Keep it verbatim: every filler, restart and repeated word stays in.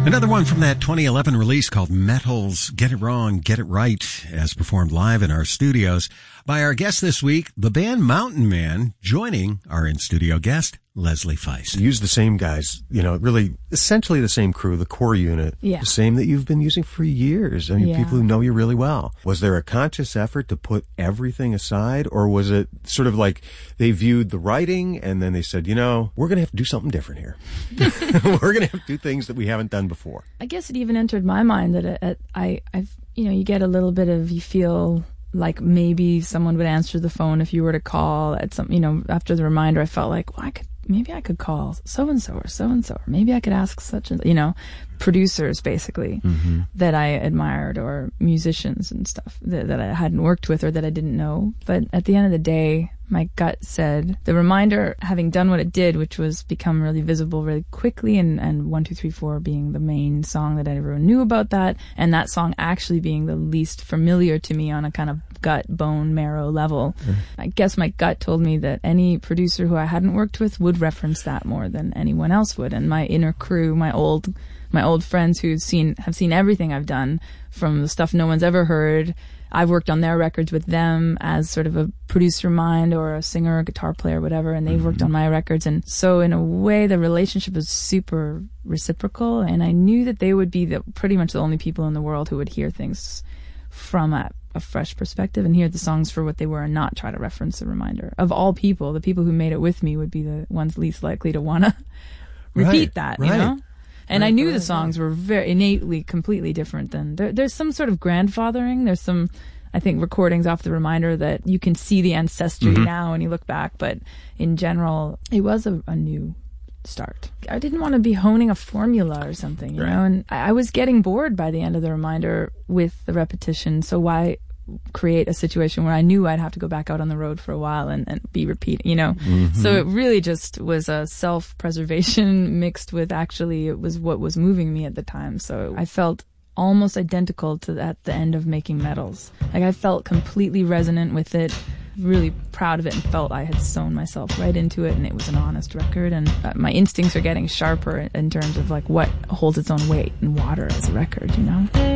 Another one from that twenty eleven release called Metals, Get It Wrong, Get It Right, as performed live in our studios by our guest this week, the band Mountain Man, joining our in-studio guest, Leslie Feist. Use the same guys, you know, really essentially the same crew, the core unit, yeah. the same that you've been using for years. I mean, yeah. people who know you really well. Was there a conscious effort to put everything aside, or was it sort of like they viewed the writing and then they said, you know, we're going to have to do something different here. We're going to have to do things that we haven't done before. I guess it even entered my mind that it, it, I, I've, you know, you get a little bit of, you feel like maybe someone would answer the phone if you were to call at some, you know, after the reminder, I felt like, well, I could, maybe I could call so-and-so or so-and-so, or maybe I could ask such and, you know, producers basically mm-hmm. that I admired, or musicians and stuff that, that I hadn't worked with or that I didn't know. But at the end of the day, my gut said the reminder, having done what it did, which was become really visible really quickly, and, and one, two, three, four being the main song that everyone knew about that, and that song actually being the least familiar to me on a kind of gut, bone, marrow level. Mm. I guess my gut told me that any producer who I hadn't worked with would reference that more than anyone else would. And my inner crew, my old my old friends who've seen have seen everything I've done, from the stuff no one's ever heard. I've worked on their records with them as sort of a producer mind or a singer or guitar player or whatever, and they've mm-hmm. worked on my records. And so in a way, the relationship is super reciprocal, and I knew that they would be the, pretty much the only people in the world who would hear things from a, a fresh perspective and hear the songs for what they were and not try to reference the reminder. Of all people, the people who made it with me would be the ones least likely to want to repeat right, that, right. you know? And right, I knew right, the songs right. were very innately, completely different than... There, there's some sort of grandfathering. There's some, I think, recordings off the reminder that you can see the ancestry mm-hmm. now when you look back. But in general, it was a, a new start. I didn't want to be honing a formula or something, you right. know? And I, I was getting bored by the end of the reminder with the repetition. So why create a situation where I knew I'd have to go back out on the road for a while and, and be repeating, you know? Mm-hmm. So it really just was a self-preservation mixed with actually it was what was moving me at the time. So I felt almost identical to at the end of making Metals. Like I felt completely resonant with it, really proud of it, and felt I had sewn myself right into it, and it was an honest record. And uh, my instincts are getting sharper in terms of like what holds its own weight and water as a record, you know?